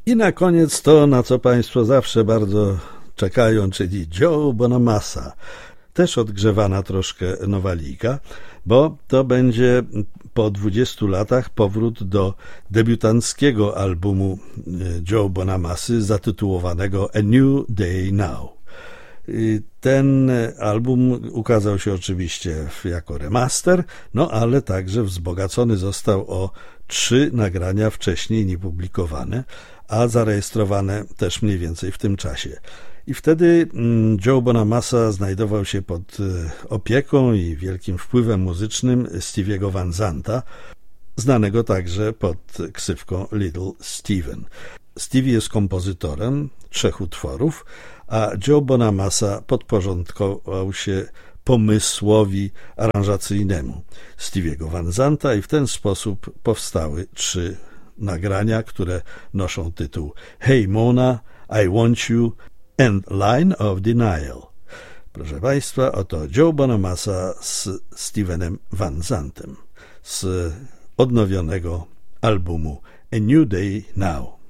I na koniec to, na co Państwo zawsze bardzo czekają, czyli Joe Bonamassa. Też odgrzewana troszkę nowalika, bo to będzie po 20 latach powrót do debiutanckiego albumu Joe Bonamassy zatytułowanego A New Day Now. Ten album ukazał się oczywiście jako remaster, no ale także wzbogacony został o 3 nagrania wcześniej niepublikowane, a zarejestrowane też mniej więcej w tym czasie. I wtedy Joe Bonamassa znajdował się pod opieką i wielkim wpływem muzycznym Stevie'ego Van Zandta, znanego także pod ksywką Little Steven. Stevie jest kompozytorem 3 utworów, a Joe Bonamassa podporządkował się pomysłowi aranżacyjnemu Stevie'ego Van Zandta i w ten sposób powstały 3 nagrania, które noszą tytuł Hey Mona, I Want You and Line of Denial. Proszę Państwa, oto Joe Bonamassa z Stevenem Van Zandtem z odnowionego albumu A New Day Now.